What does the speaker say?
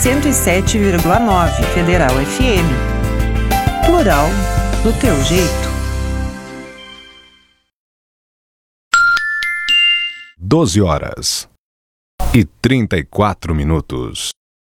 107,9 Federal FM. Plural do teu jeito. 12h34.